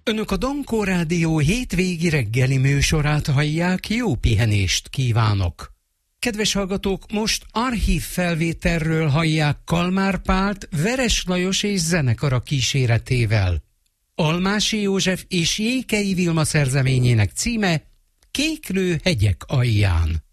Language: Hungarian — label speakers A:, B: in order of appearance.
A: Önök a Dankó Rádió hétvégi reggeli műsorát hallják, jó pihenést kívánok! Kedves hallgatók, most archív felvételről hallják Kalmár Pált, Veres Lajos és zenekara kíséretével. Almási József és Jékei Vilma szerzeményének címe Kéklő hegyek alján.